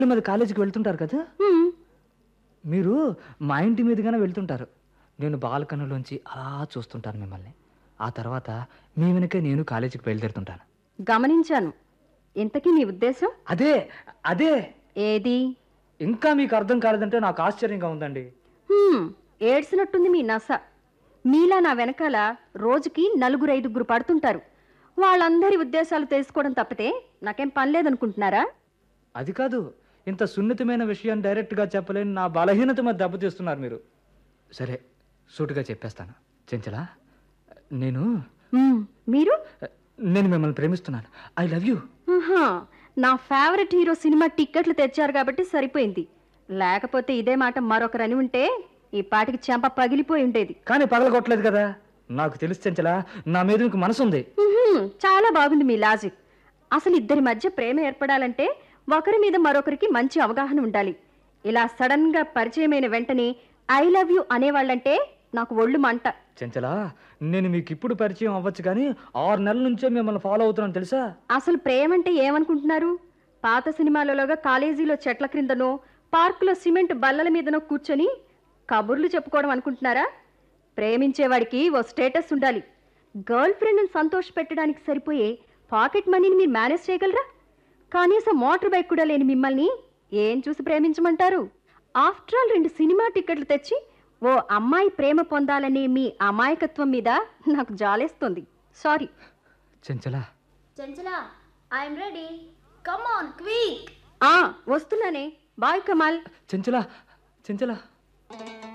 మీద కాలేజీకి వెళ్తుంటారు కదా, హ్మ్. మీరు మా ఇంటి మీదుగానే వెళ్తుంటారు. నేను బాల్కనీలోంచి అలా చూస్తుంటాను మిమ్మల్ని. ఆ తర్వాత మీ వెనకే నేను కాలేజీకి బయలుదేరుతుంటాను. గమనించాను. ఇంతకీ మీ ఉద్దేశం? అదే అదే ఏది? ఇంకా మీకు అర్థం కాలేదంటే నాకు ఆశ్చర్యంగా ఉందండి. హ్మ్. ఏడ్సినట్టుంది మీ నస. మీలా నా వెనకాల రోజుకి నలుగురు ఐదుగురు పడుతుంటారు. వాళ్ళందరి ఉద్దేశాలు తెలుసుకోవడం తప్పితే నాకేం పని లేదనుకుంటున్నారా? అది కాదు, ఇంత సున్నితమైన విషయాన్ని డైరెక్ట్గా చెప్పలేని నా బలహీనత మీద దెబ్బతీస్తున్నారు మీరు. సరే, సూటిగా చెప్పేస్తాను. చెంచల, నేను హ్మ్. మీరు? నేను మిమ్మల్ని ప్రేమిస్తున్నాను. I love you. ఆహా! నా ఫేవరెట్ హీరో సినిమా టిక్కెట్లు తెచ్చారు కాబట్టి సరిపోయింది. లేకపోతే ఇదే మాట మరొకరని ఉంటే ఈ పాటికి చెంప పగిలిపోయి ఉండేది. కానీ పగలగొట్టలేదు కదా. నాకు తెలుసు చెంచల, నా మీద మీకు మనసుంది. చాలా బాగుంది మీ లాజిక్. అసలు ఇద్దరి మధ్య ప్రేమ ఏర్పడాలంటే ఒకరి మీద మరొకరికి మంచి అవగాహన ఉండాలి. ఇలా సడన్ గా పరిచయమైన వెంటనే ఐ లవ్ యూ అనేవాళ్ళంటే నాకు ఒళ్ళు మంట. చెంచల, నేను మీకు ఇప్పుడు పరిచయం అవ్వచ్చు కానీ 6 నెలల నుంచే మిమ్మల్ని ఫాలో అవుతున్నాను తెలుసా. అసలు ప్రేమంటే ఏమనుకుంటున్నారు? పాత సినిమాలలోగా కాలేజీలో చెట్ల క్రిందనో పార్కులో సిమెంట్ బల్లల మీదనో కూర్చొని కబుర్లు చెప్పుకోవడం అనుకుంటున్నారా? ప్రేమించేవాడికి ఓ స్టేటస్ ఉండాలి. గర్ల్ ఫ్రెండ్ని సంతోష పెట్టడానికి సరిపోయే పాకెట్ మనీని మీరు మేనేజ్ చేయగలరా? కనీసం మోటార్ బైక్ కూడా లేని మిమ్మల్ని ఏం చూసి ప్రేమించమంటారు? ఆఫ్టర్ ఆల్ 2 సినిమా టికెట్లు తెచ్చి ఓ అమ్మాయి ప్రేమ పొందాలనే మీ అమాయకత్వం మీద నాకు జాలేస్తుంది. Sorry. చెంచల, చంచల, I'm ready. Come on quick. వస్తున్నానే. Bye Kamal. చెంచల, చెంచల.